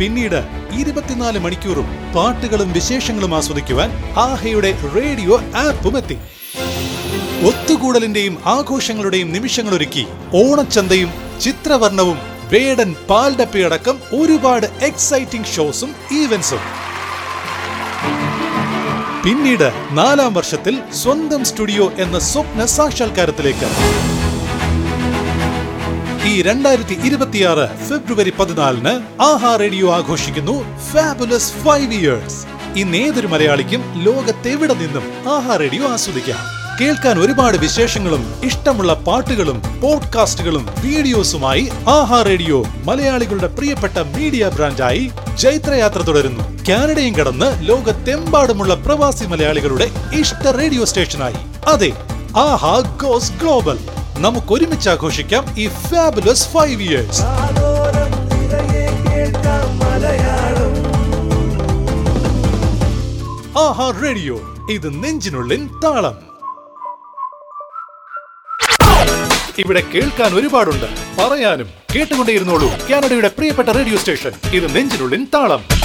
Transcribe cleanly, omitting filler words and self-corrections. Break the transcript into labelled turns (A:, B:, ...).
A: പിന്നീട് 24 മണിക്കൂറും പാട്ടുകളും വിശേഷങ്ങളും ആസ്വദിക്കുവാൻ ആഹയുടെ റേഡിയോ ആപ്പും എത്തി. ഒത്തുകൂടലിന്റെയും ആഘോഷങ്ങളുടെയും നിമിഷങ്ങളൊരുക്കി ഓണച്ചന്തയും ചിത്രവർണ്ണവും വേടൻ പാൽഡപ്പയടക്കം ഒരുപാട് എക്സൈറ്റിംഗ് ഷോസും ഈവന്റ്സും. പിന്നീട് 4-ാം വർഷത്തിൽ സ്വന്തം സ്റ്റുഡിയോ എന്ന സ്വപ്ന സാക്ഷാത്കാരത്തിലേക്ക്. ഈ 2026 ഫെബ്രുവരി 14 ആഹാ റേഡിയോ ആഘോഷിക്കുന്നു ഫാബുലസ് 5 ഇയേഴ്സ്. ഇന്ന് ഏതൊരു മലയാളിക്കും ലോകത്തെവിടെ നിന്നും ആഹാ റേഡിയോ ആസ്വദിക്കാം. കേൾക്കാൻ ഒരുപാട് വിശേഷങ്ങളും ഇഷ്ടമുള്ള പാട്ടുകളും പോഡ്കാസ്റ്റുകളും വീഡിയോസുമായി ആഹാ റേഡിയോ മലയാളികളുടെ പ്രിയപ്പെട്ട മീഡിയ ബ്രാൻഡായി ജൈത്രയാത്ര തുടരുന്നു. കാനഡയും കടന്ന് ലോകത്തെമ്പാടുമുള്ള പ്രവാസി മലയാളികളുടെ ഇഷ്ട റേഡിയോ സ്റ്റേഷനായി. അതെ, ആഹാ ഗോസ് ഗ്ലോബൽ. നമുക്ക് ഒരുമിച്ച് ആഘോഷിക്കാം ഈ ഫാബുലസ് 5 ഇയേഴ്സ്. ആഹാ റേഡിയോ, ഇത് നെഞ്ചിനുള്ളിൻ താളം. ഇവിടെ കേൾക്കാൻ ഒരുപാടുണ്ട്, പറയാനും കേട്ടുകൊണ്ടേയിരുന്നോളൂ. കാനഡയുടെ പ്രിയപ്പെട്ട റേഡിയോ സ്റ്റേഷൻ, ഇത് നെഞ്ചിനുള്ളിൻ താളം.